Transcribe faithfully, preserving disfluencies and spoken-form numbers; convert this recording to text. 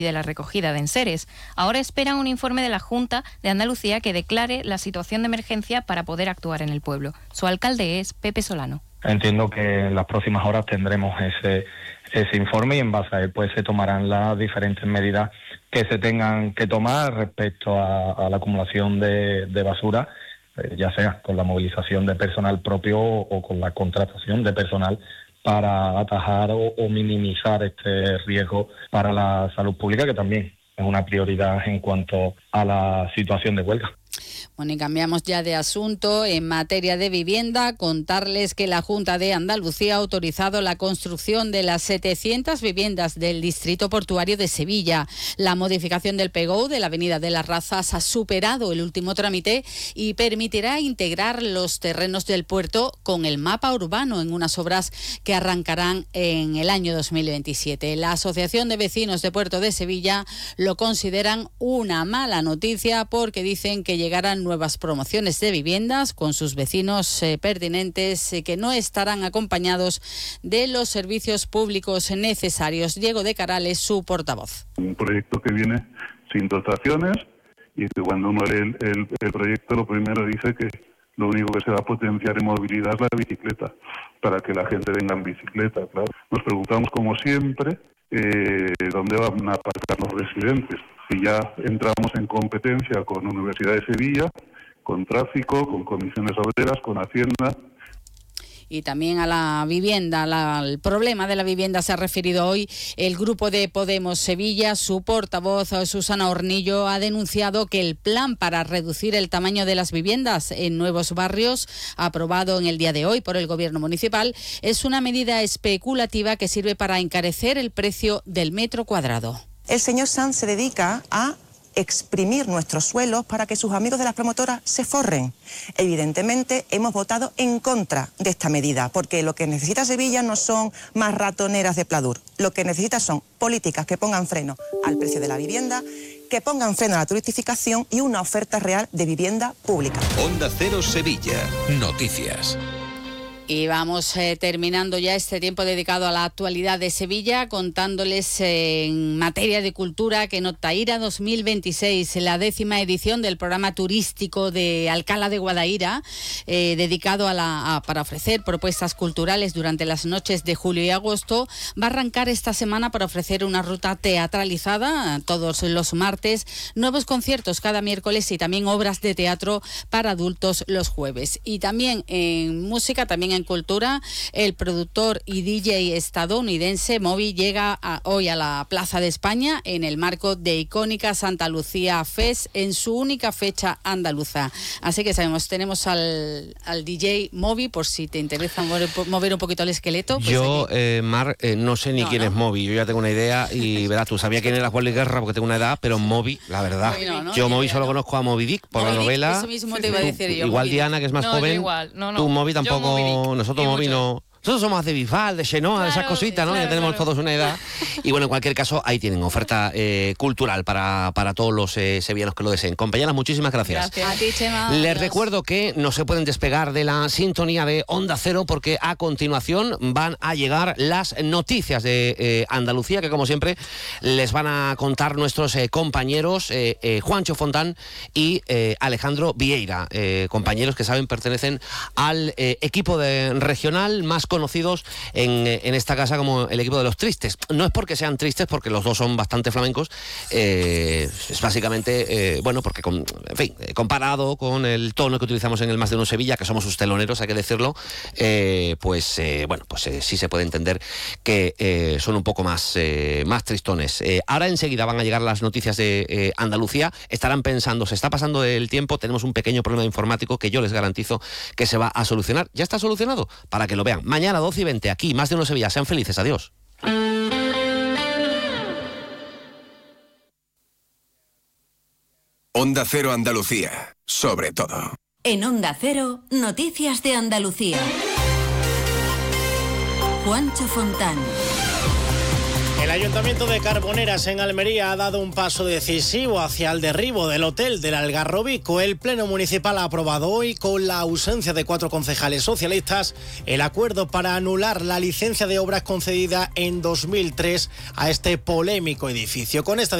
y de la recogida de enseres. Ahora esperan un informe de la Junta de Andalucía que declare la situación de emergencia para poder actuar en el pueblo. Su alcalde es Pepe Solano. Entiendo que en las próximas horas tendremos ese, ese informe y en base a él pues se tomarán las diferentes medidas que se tengan que tomar respecto a, a la acumulación de, de basura, eh, ya sea con la movilización de personal propio o, o con la contratación de personal para atajar o, o minimizar este riesgo para la salud pública, que también es una prioridad en cuanto a la situación de huelga. Bueno, y cambiamos ya de asunto. En materia de vivienda, contarles que la Junta de Andalucía ha autorizado la construcción de las setecientas viviendas del Distrito Portuario de Sevilla. La modificación del P G O de la Avenida de las Razas ha superado el último trámite y permitirá integrar los terrenos del puerto con el mapa urbano en unas obras que arrancarán en el año dos mil veintisiete. La Asociación de Vecinos de Puerto de Sevilla lo consideran una mala noticia porque dicen que llegarán nuevas promociones de viviendas con sus vecinos eh, pertinentes eh, que no estarán acompañados de los servicios públicos necesarios. Diego de Caral es su portavoz. Un proyecto que viene sin dotaciones y que cuando uno lee el, el, el proyecto lo primero dice que lo único que se va a potenciar en movilidad es la bicicleta, para que la gente venga en bicicleta. Claro. Nos preguntamos como siempre eh, dónde van a aparcar los residentes. Si ya entramos en competencia con la Universidad de Sevilla, con tráfico, con comisiones obreras, con Hacienda. Y también a la vivienda, la, al problema de la vivienda se ha referido hoy el grupo de Podemos Sevilla. Su portavoz, Susana Hornillo, ha denunciado que el plan para reducir el tamaño de las viviendas en nuevos barrios, aprobado en el día de hoy por el Gobierno municipal, es una medida especulativa que sirve para encarecer el precio del metro cuadrado. El señor Sanz se dedica a exprimir nuestros suelos para que sus amigos de las promotoras se forren. Evidentemente hemos votado en contra de esta medida, porque lo que necesita Sevilla no son más ratoneras de pladur, lo que necesita son políticas que pongan freno al precio de la vivienda, que pongan freno a la turistificación y una oferta real de vivienda pública. Onda Cero Sevilla. Noticias. Y vamos eh, terminando ya este tiempo dedicado a la actualidad de Sevilla, contándoles eh, en materia de cultura que Notaíra dos mil veintiséis, la décima edición del programa turístico de Alcalá de Guadaíra, eh, dedicado a la, a, para ofrecer propuestas culturales durante las noches de julio y agosto, va a arrancar esta semana para ofrecer una ruta teatralizada todos los martes, nuevos conciertos cada miércoles y también obras de teatro para adultos los jueves. Y también en música, también en cultura, el productor y D J estadounidense Moby llega a, hoy a la Plaza de España en el marco de icónica Santa Lucía Fest en su única fecha andaluza. Así que sabemos, tenemos al, al D J Moby, por si te interesa mover, mover un poquito el esqueleto. Pues yo, eh, Mar, eh, no sé ni no, quién ¿no? es Moby, yo ya tengo una idea y verás, tú sabías quién era Juan Luis Guerra porque tengo una edad, pero Moby, la verdad, no, ¿no? yo Moby solo ¿no? conozco a Moby Dick por Moby la novela. Dick, eso mismo te iba a decir yo. Igual Diana, que es más no, joven, igual. No, no. tú Moby tampoco, Moby nosotros Moby no... Nosotros somos de Bisbal, de Xenoa, claro, de esas cositas, ¿no? Claro, ya tenemos claro. todos una edad. Y bueno, en cualquier caso, ahí tienen oferta eh, cultural para, para todos los eh, sevillanos que lo deseen. Compañeras, muchísimas gracias. Gracias. A ti, Chema. Les recuerdo que no se pueden despegar de la sintonía de Onda Cero porque a continuación van a llegar las noticias de eh, Andalucía, que como siempre les van a contar nuestros eh, compañeros eh, eh, Juancho Fontán y eh, Alejandro Vieira, eh, compañeros que saben pertenecen al eh, equipo de regional más conocidos en, en esta casa como el equipo de los tristes. No es porque sean tristes, porque los dos son bastante flamencos, eh, es básicamente, eh, bueno, porque con, en fin, comparado con el tono que utilizamos en el Más de Uno Sevilla, que somos sus teloneros, hay que decirlo, eh, pues eh, bueno, pues eh, sí se puede entender que eh, son un poco más, eh, más tristones. Eh, ahora enseguida van a llegar las noticias de eh, Andalucía, estarán pensando, se está pasando el tiempo, tenemos un pequeño problema informático que yo les garantizo que se va a solucionar. Ya está solucionado, para que lo vean. Mañana doce y veinte, aquí, Más de Uno Sevilla. Sean felices. Adiós. Onda Cero Andalucía. Sobre todo. En Onda Cero, noticias de Andalucía. Juancho Fontán. El Ayuntamiento de Carboneras en Almería ha dado un paso decisivo hacia el derribo del hotel del Algarrobico. El Pleno Municipal ha aprobado hoy, con la ausencia de cuatro concejales socialistas, el acuerdo para anular la licencia de obras concedida en dos mil tres a este polémico edificio. Con esta